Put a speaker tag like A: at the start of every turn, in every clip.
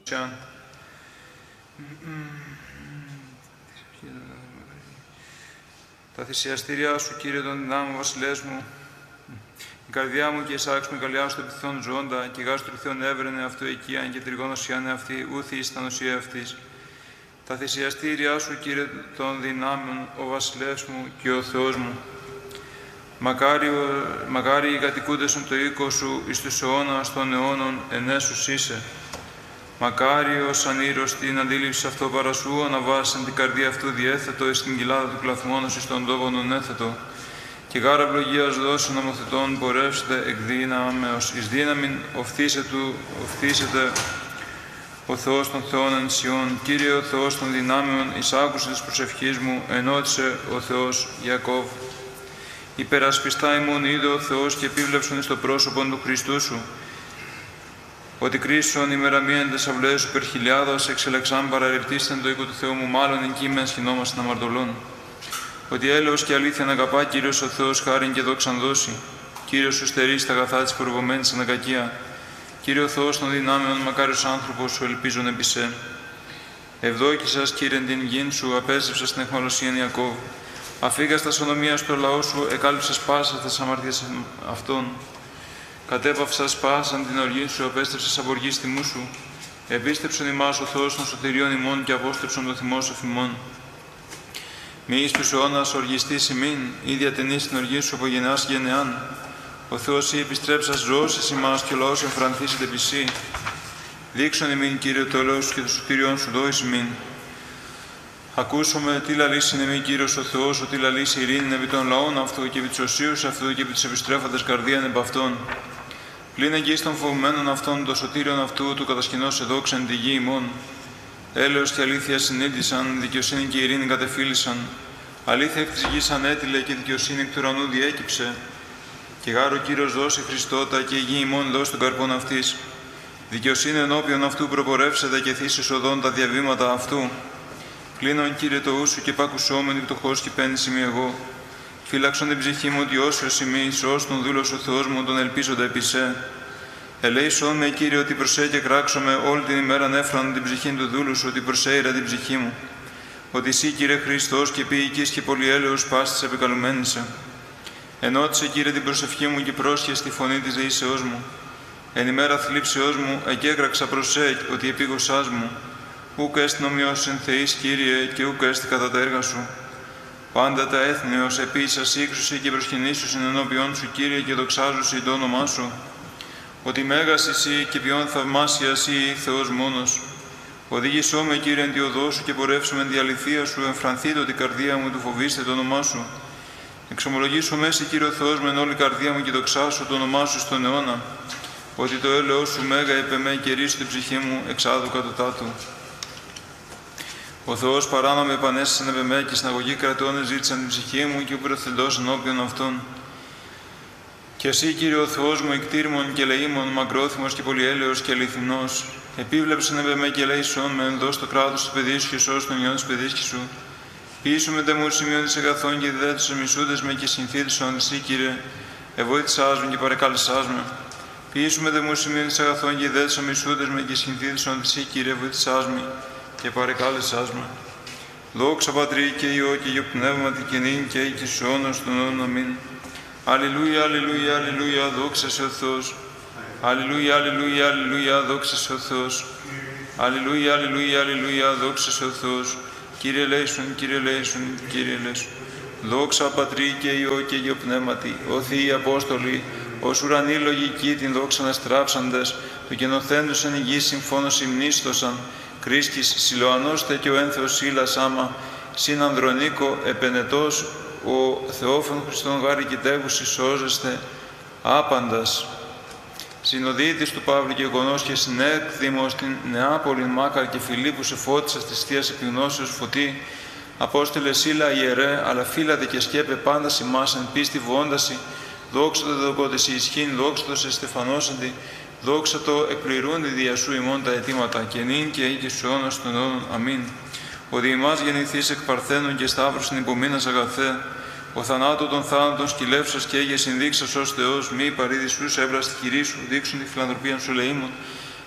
A: Τα θυσιαστήριά σου, Κύριε των δυνάμεων βασιλές μου, η καρδιά μου και εισάξουμε καλιά στο επιθόν ζώντα, και γάς τριθιόν έβρενε αυτό οικίαν και τριγώνος ιάνε αυτή, ούθη εις τα νοσία αυτής. Τα θυσιαστήριά σου, Κύριε των δυνάμεων, ο βασιλεύς μου και ο Θεός μου. Μακάρι οι κατοικούντες στον το οίκο σου, εις τους αιώνας των αιώνων ενέσους είσαι. Μακάρι ως ανήρως την αντίληψη αυτό παρασού, αναβάσαν την καρδία αυτού διέθετο, εις την κοιλάδα του κλαθμόνος εις τον τόπον έθετο. Και γάρα ευλογίας δώσει νομοθετών πορεύσετε εκ δύναμεως, εις δύναμην οφθήσετε ο Θεός των Θεών εν Σιών. Κύριε ο Θεός των δυνάμεων, εις άκουσε της προσευχής μου, ενώτησε ο Θεός Ιακώβ. Υπερασπιστά ημών είδε ο Θεός και επίβλεψον εις το πρόσωπον του Χριστού σου. Ότι κρίσον ημεραμίαντες αυλές σου υπερχιλιάδος, εξελεξάν παραρρεπτίστεν το οίκο του Θεού μου, μάλλον εν κείμεν σχοινόμαστε αμαρτωλών. Ότι έλεος και αλήθεια να αγαπά Κύριος ο Θεός χάριν και δόξαν δώσει. Κύριος σου στερεί στα αγαθά της προηγουμένης ανακακία. Κύριε ο Θεός των δυνάμεων, μακάριος άνθρωπος σου ελπίζον επί σε. Ευδόκησας, Κύριε, την γην σου, απέστρεψας στην αιχμαλωσίαν Ιακώβ. Αφήγας τα σωνομία στο λαό σου, εκάλυψες πάσα τας αμαρτίες αυτών. Κατέπαυσας πάσαν την οργή σου, απέστρεψες από οργή τιμού σου. Επίστεψον ημάς ο Θεός των σωτηρίων ημών και απόστρεψον το θυμό σου φημών. Μη εις τους αιώνας οργιστής ημίν, ή διατενείς την οργή σου από γενεάς γενεάν. Ο Θεός ή επιστρέψας ζώσες ημάς και ο λαός εμφρανθήσεται επί σύ. Δείξον ημίν, Κύριε, το έλεος σου και το σωτήριον σου δώεις ημίν. Ακούσομαι τι λαλήσει εμεί, Κύριος ο Θεός, ότι λαλήσει ειρήνη επί των λαών αυτού και επί της οσίους αυτού και επί της επιστρέφαντες καρδίαν επ' αυτών. Πλην εγγύης των φοβουμένων αυτών, το σωτήριον αυτού του κατασκηνώς εδόξεν τη γη ημών. Έλεος και αλήθεια συνήλθησαν, δικαιοσύνη και ειρήνη κατεφύλησαν. Αλήθεια εκ της γης ανέτειλε και δικαιοσύνη εκ του ουρανού διέκυψε. Και γάρο Κύριος δώσει Χριστότα και η γη ημών δώσει τον καρπόν αυτής. Δικαιοσύνη ενώπιον αυτού προπορεύσεται και θύσεις οδόν τα διαβήματα αυτού. Κλείνον, Κύριε, το ούσου και πάκουσόμεν πτωχός και πέννης είμαι εγώ. Φύλαξον την ψυχή μου ότι όσιος είμαι, σως τον δούλος ο Θεός μου, τον ελπίζοντα επί σε. Ελέησόν με, Κύριε, ότι προσέ και κράξομαι όλη την ημέρα νέφραν την ψυχή του δούλου σου, ότι προσέειρα την ψυχή μου. Ότι εσύ, Κύριε Χριστός, και ποιητής και πολυέλεος πάστης επικαλουμένησε. Ενώτησε, Κύριε, την προσευχή μου και πρόσχε στη φωνή της δεήσεώς μου. Εν ημέρα θλίψεώς μου, εκέκραξα προσέ, ότι επίγωσάς μου. Ούκ έστιν ομοιός εν Θεής, Κύριε, και ούκ έστιν κατά τα έργα σου. Πάντα τα έθνη ως επίσης σύξουσι και προσκυνήσουσιν ενώπιον σου, Κύριε, και δοξάζουσι το όνομά σου. Ότι μέγας εσύ και ποιόν θαυμάσια εσύ, Θεός μόνος. Οδήγησό με, Κύριε, εν τη οδό σου και πορεύσουμε εν τη αληθεία σου, εμφρανθήτω την καρδία μου του φοβήστε το όνομά σου. Εξομολογήσω μέση, Κύριε ο Θεός, με όλη καρδία μου και δοξάσω το όνομά σου στον αιώνα. Ότι το έλεος σου μέγα επ' εμέ και ρίσου την ψυχή μου εξάδου κατωτάτου. Ο Θεός παράνομο επανέστησαν επ' εμέ και συναγωγή κρατώνες ζήτησαν την ψυχή μου και προθελτός ενώπιον αυτών. Και εσύ, Κύριε ο Θεός μου, εκτήρμον και λεήμον, μακρόθυμος και πολυέλεος και αληθινός, επίβλεψαν επ' εμέ και λέησον με ενδός το κράτος του παιδίς σου και σώσ' τον ιόν της παιδίς σου. Ποιήσου τε μου σημείων της αγαθών και διδέτους εμισούδες με και συνθήτησον εσύ, Κύριε, εβοήθησάς με και παρεκάλεσάς με. Ποιήσου τε μου σημείων της αγαθών και διδέτους εμισούδες με και συνθήτησον εσύ, Κύριε, εβοήθησάς με και παρεκάλεσάς με. Δόξα Πατρί και Υιό και Υιό Πνεύματι και νυν και εις τους αιώνας των αιώνων. Αμήν. Αλληλούια, αλληλούια, αλληλούια, δόξα σε ο Θεός. Αλληλούια, αλληλούια, αλληλούια, δόξα σε ο Θεός. Αλληλούια, αλληλούια, αλληλούια, δόξα σε ο Θεός. Κύριε ελέησον, Κύριε ελέησον, Κύριε ελέησον. Δόξα Πατρί και Υιό και Υιό Πνεύματι, ο Θείοι Απόστολοι, ως ουρανοί λογικοί την δόξαν εστράψαντες, του γενοθέντους εν γη συμφώνως υμνίστοσαν, Κρίστης Σιλοανώστε και ο ένθεος Σύλλας άμα, συν Ανδρονίκο επενετός, ο Θεόφων Χριστόν γάρη κοιτεύουσι σώζεστε άπαντας. Συνοδίτης του Παύλου και γονός και συνέκδημος στην Νεάπολη Μάκαρ και Φιλίππους εφώτισας της Θείας Επιγνώσεως Φωτή, Απόστολε Σύλλα ιερέ, αλλά φύλατε και σκέπε πάντα ημάς εν πίστη βοώνταση, δόξα το δοκότες η ισχύν, δόξα το σε στεφανώσαντι, δόξα το εκπληρούντι δια σου ημών τα αιτήματα, και νυν και ή και στους αιώνας των αιώνων. Αμήν. Ο διημάς γεννηθείς εκ Παρθένων και Σταύρωσιν υπομείνας αγαθέ, ο θανάτω των θάνατων σκυλεύσας και έγε συνδείξας ως Θεός, μη παρήδη σου έμπραστη χειρή σου, δείξουν τη φιλανθρωπία σου ελεήμων,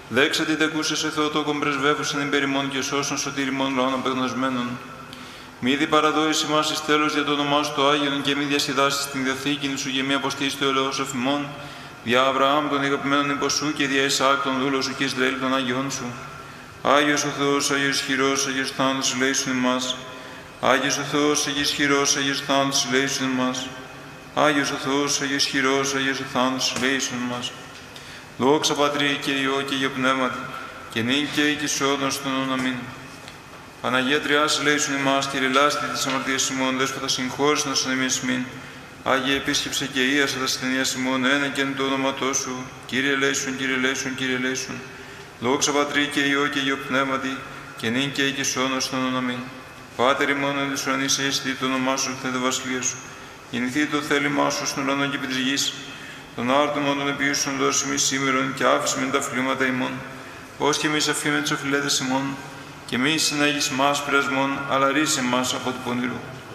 A: Δέξα την τεκούσες Θεοτόκον πρεσβεύουσαν εν περιμών και σώσον σωτήριμων λαών απεγνωσμένων. Μη δι παραδόηση μας εις τέλος για το όνομά σου το Άγιον και μη διασυδάσεις την Διαθήκη σου και μη αποστήσεις το ελαιός αφημών, δια Αβραάμ των αγαπημένων υποσού και δια Ισαάκ των δούλων σου και Ισραήλ των Άγιών σου. Άγιος ο Θεός, Άγιος ισχυρός, Άγιος θάνατος ελέησον ημάς. Άγιος ο Θεός, Άγιος ισχυρός, Άγιος θάνατος ελέησον ημάς. Άγιος ο Θεός, Άγιος ισχυρός, Άγιος θάνατος ελέησον ημάς. Δόξα Πατρί και Υιό και Υιό Πνεύματι, και νυν και ει και σε αιώνας των αιώνων. Αμήν. Παναγία Τριάς ελέησον ημάς, Κύριε λάστη της αμαρτίας ημών, Δέσποτα συγχώρησον μας ανεμίας ημίν. Άγιε επίσκεψε και ίασα τα ασθενείας ημών, ένα και εν το όνοματό σου. Κύριε ελέησον, Κύριε ελέησον, Κύριε ελέησον. Δόξα Πατρί και Υιό και Υιό Πνεύματι, και νυν και ει και σε αιώνας των αιώνων. Αμήν. Πάτερ ημών εν της ουρανής, αγιαστεί το όνομά σου, ελθέτω βασιλεία σου. Γεννηθεί το θέλημά σου στον ουρανό και επί της γης. Τον άρτωμα των επιούσεων δώσει ημί σήμερον και άφησε με τα φλήματα ημών. Ως και εμείς αφήμεν τους οφειλέτες ημών, και μη συνάγεις μας πειρασμών, αλλά ρίσε μας από του πονηρού.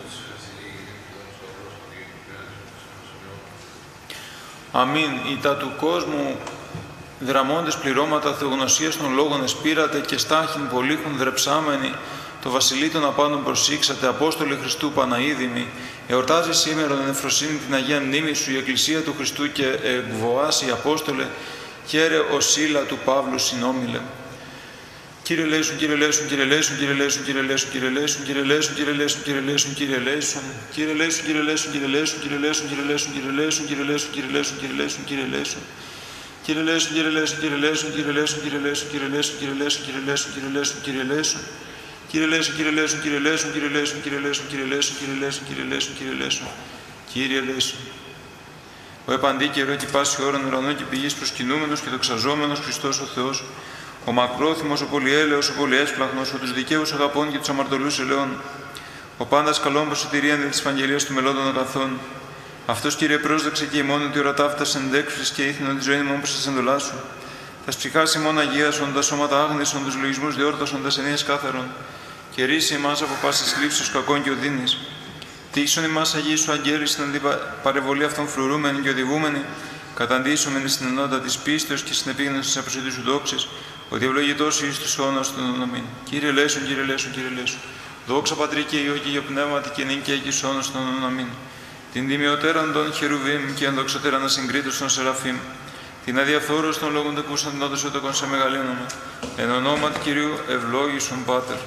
A: Αμήν. Ητα του κόσμου δραμώντες πληρώματα θεογνωσίας των λόγων εσπήρατε και στάχην πολύχων δρεψάμενοι, το βασιλεί των απάντων προσήξατε, Απόστολοι Χριστού Παναίδημοι, εορτάζει σήμερα εν ευφροσύνη την Αγία Μνήμη σου η Εκκλησία του Χριστού και εκβοάσει Απόστολε, χαίρε ο Σύλλα του Παύλου συνόμιλε. Κύριε ελέησον, Κύριε ελέησον, Κύριε ελέησον, Κύριε ελέησον, Κύριε ελέησον, Κύριε ελέησον, Κύριε ελέησον, Κύριε ελέησον, Κύριε ελέησον, Κύριε ελέησον, Κύριε ελέησον, Κύριε ελέησον, Κύριε ελέησον, Κύριε ελέησον, Κύριε ελέησον, Κύριε ελέησον, Κύριε ελέησον, Κύριε ελέησον, Κύριε ελέησον, Κύριε ελέησον. Κύριε ελέησον, Κύριε ελέησον, Κύριε ελέησον, Κύριε ελέησον, Κύριε ελέησον, Κύριε ελέησον, Κύριε ελέησον, Κύριε ελέησον, Κύριε ελέησον, Κύριε ελέησον. Κύριε ελέησον, Κύριε ελέησον, Κύριε ελέησον, Κύριε ελέησον, Κύριε ελέησον, Κύριε ελέησον, Κύριε ελέησον, Κύριε ελέησον, Κύριε ελέησον, Κύριε ελέησον. Ο επαντή καιρό και πάση ώραν ουρανών και πηγής προσκυνούμενος και δοξαζόμενος Χριστός ο Θεός, ο μακρόθυμος, ο πολυέλεος, ο πολυέσπλαχνος, ο τους δικαίους αγαπών και τους αμαρτωλούς ελαιών, ο πάντας καλών προσωτηρίαν δι' της Ευαγγελίας του μελών αγαθών. Αυτός, Κύριε, πρόσδεξε και ημών ότι ορατά φτάσεν εντέξουσες και ήθινον τη ζωή ημών προς τα εντολά σου. Τας ψυχάς ημών αγίασον, τα σώματα άγνησον, τους λογισμούς διόρθωσον, τας ενίες κάθαρον, και ρίσε ημάς από πάσης λήψης κακών και οδύνης. Τύσσον ημάς Αγίοι σου αγγέλοι στην αντιπαρεβολή αυτών φρουρούμενοι και οδηγούμενοι, καταντήσομενοι στην ενότητα της πίστεως και στην επίγνωση της αποσύντης σου δόξης, ότι ευλογητός εις τους αιώνας των αιώνων. Αμήν. Κύριε ελέησον, Κύριε ελέησον, Κύριε ελέησον. Δόξα Πατρί και Υιό και Υιό Πνεύματι, και νυν και ει και εις αιώνας των αιώνων. Αμήν. Την τιμιωτέραν των χερουβίμ και ενδοξωτέραν ασυγκρίτως των σεραφείμ, την αδιαφθόρως των λόγων τεκούσαν την όντως οτοκον σε μεγαλύνομαι. Εν ονόματι Κυρίου ευλόγησον Πάτερ.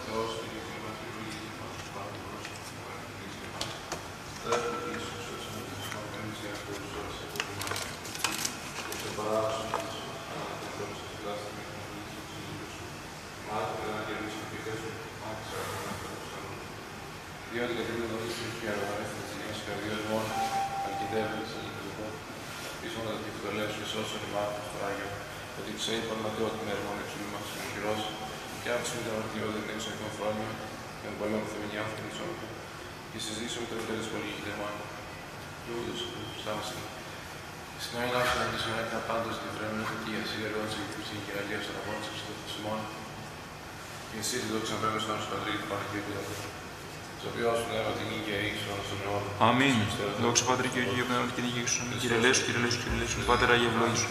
A: Αμήν. Δόξα Πατρί και Υιό Πνεύματι και νύχη σου. Κύριε ελέησον, Κύριε ελέησον, Κύριε ελέησον. Πάτερ Άγιε ευλόγησον.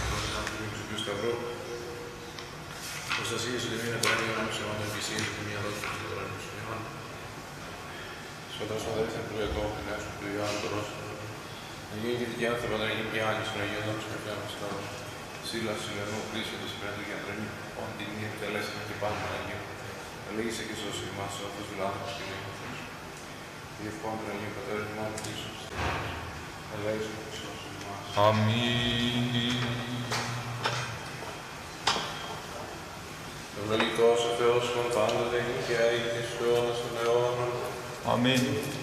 B: Προστασία σου και μείνε τώρα για να μην σε μάθω εμπισίες και μία δόση του Θεού σου Ιωάννη. Σφατός ο δεύθεν του εγώ, την έσου του Ιωάννη το Ρώσο. Να γίνει και δικιά άνθρωπο, να γίνει και άλλη στον Αγίο Νόμος και πέρα μας λάβος. Σύλλα σου λενού, πλήσιοντος υπέραντου για τρέμει, όν την μία επιτελέσαμε και πάνω με Αγίου. Ελέγησε και σώσει εμάς, ο Θεός του λάθος και λέει ο Θεός. Διευκόν τον Αγίου Πατέρα ημών, Ιησούς. Ελέγησε και σώσει εμάς.
A: Αμήν.
B: Ευλογητός ο Θεός των πάντοτε και αίγει στους αιώνας των αιώνων.
A: Αμήν.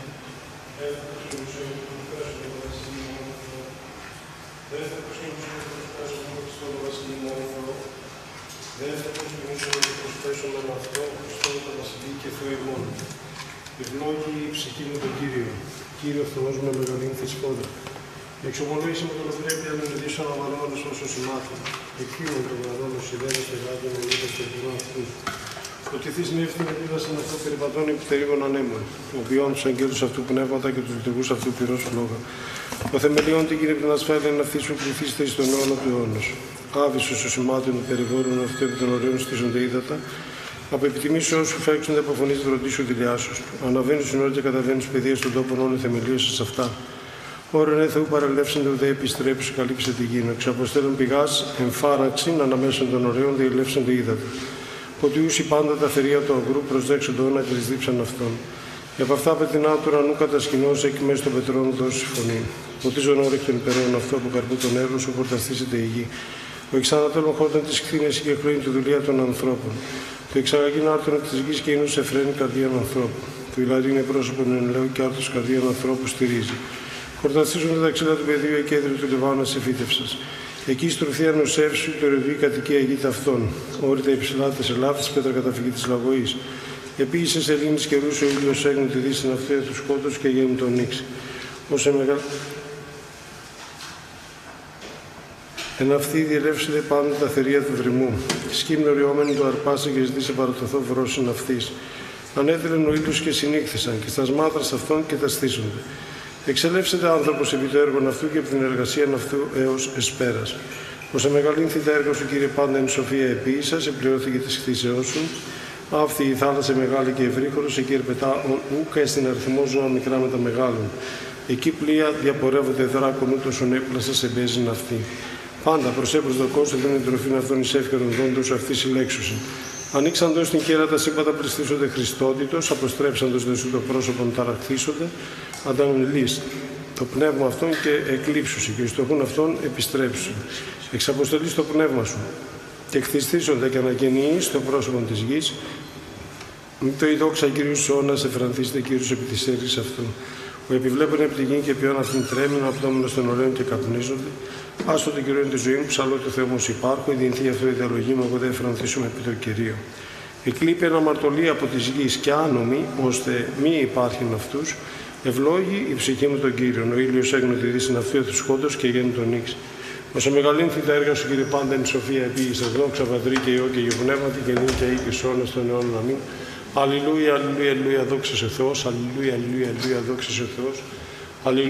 C: Ευλόγη η ψυχή μου τον Κύριο. Κύριο Θεός με μεγαλύνθη σπόδα. Εξομολόγησε με τον Ευρέπεια με ειδήσω αναβαλόμενος όσους συμμάθουν. Εκείων των γραδών οσιδένες και γράδων ολίτες και κοινό αυτούς. Ότι θείς νεύθυνε επίδασαν αυτό περιπατών επιτερίγων ανέμων. Οποιών τους αγγέλους αυτού πνεύματα και τους λειτουργούς αυτού πυρός λόγα. Ο θεμελιών την κύριε την ασφάλεια είναι αυτή σου πληθύστε εις τον αιώνα του αιώνος. Άβυσος ο σημάτων του περιβόρων αυτού επί των ωραίων στήσονται ύδατα. Από επιτιμήσει όσου φέξονται από φωνή βροντίσου δηλιάσου του. Αναβαίνουν στην ώρα και καταβαίνουν στι παιδείε των τόπων όλων θεμελίωσε σε αυτά. Ωρε ναι Θεού παρελεύσονται ουδέ επιστρέψου, καλύψε τη γη. Εξ αποστέλων πηγά, εμφάραξην, αναμέσων των ωραίων, διελεύσονται ύδατα. Ποτιούσι πάντα τα θερία του αγρού, προσδέξονται όνα και δίψαν αυτών. Και από αυτά πετεινά του ουρανού κατασκηνώσει εκ μέσω των πετρών δώσει φωνή. Ποτίζον όρεκ των υπερών αυτό από καρπού των έργων σου, χορταστήσεται η γη. Ο εξανατόλων χόρταν τη κτίνε και εκλογή τη δουλεία των ανθρώπων. Το εξαγαγήν άρτων τη γη και είναι εφραίνει καρδίαν ανθρώπου. Το ηλαρίνε πρόσωπον εν λέω και άρτο καρδίαν ανθρώπου στηρίζει. Χορταστίζονται τα ξύλα του πεδίου εκέντρου του Λιβάνα εφήτευσα. Εκεί στρουφθεί ανοσεύσου το ρεβί κατοικία γη ταυτών. Όρυτα υψηλά τη Ελλάδα, πέτρα καταφυγή τη λαγωή. Επίση Ελλήνη καιρού ο ήλιο έγνου τη δύση ναυτία του σκότου και γέμου τον νύξ. Όσο μεγάλο. Εν αυτή διελεύσεται πάνω τα θερία του δρυμού. Σκύμνο ριόμενη το αρπάσε και ζητήσε παρατωθώ βρόσιν αυτή. Ανέθελεν ο ήλιος και συνήχθησαν, και στα μάτρα αυτών και τα στήσονται. Εξελεύσεται άνθρωπος επί το έργο αυτού και από την εργασία αυτού έως εσπέρας. Ώστε μεγαλύνθη τα έργα σου, Κύριε, πάντα εν σοφία επίησα, επληρώθηκε τη χθήσεώς σου. Αυτή η θάλασσα μεγάλη και ευρύχωρος, εκεί ερπετά ούκα στην αριθμό ζώα μικρά με τα μεγάλων. Εκεί πλοία διαπορεύονται δράκων ούτως ον έπλασα σε μπέζιν αυτή. Πάντα προσέπρος δοκός, δεν είναι τροφήν αυτών εις εύκαιρον δόντος αυτή συλλέξουσιν. Ανοίξαντος την κέρα τα σύμπατα πληστήσονται Χριστότητος, αποστρέψαντος δε σου το πρόσωπον ταραχθήσονται, ανταμιλείς το πνεύμα αυτών και εκλείψουσι, και εις το χούν αυτών επιστρέψουσι. Εξαποστελείς το πνεύμα σου και εκθυστήσονται και αναγεννείς το πρόσωπον της γης. Μη το η δόξα Κύριος αιώνας εφρανθίστε Κύριος επί της έρης αυτού. Ο επιβλέπουν επί τη γη και ποιόν αυτήν τρέμουν, ο απτώμενος των ωραίων και καπνίζονται. Άστο το Κύριο είναι τη ζωή μου, ψαλώ το Θεό μου υπάρχω, η δυνθή αυτό η διαλογή μου, εγώ δεν εφρανθίσουμε επί το Κυρίο. Εκλείπει ένα αμαρτωλή από τη γη και άνομη, ώστε μη υπάρχειν αυτού, ευλόγη η ψυχή μου τον Κύριο. Ο ήλιος έγνω τη δύση ναυτία του σκόντος και γέννη τον νύξ. Ώστε μεγαλύνθη τα έργα σου, Κύριε, πάντα εν σοφία επίησας, δόξα Πατρί και Υιό και Αγίου Πνεύματι και νύν και οίκης αιώνας των αιώνων. Αμήν. Αλληλούια, αλληλούια, αλληλούια, δόξα σε Θεός, αλληλούια, αλληλούια, αλληλούια, δόξα σε Θεός.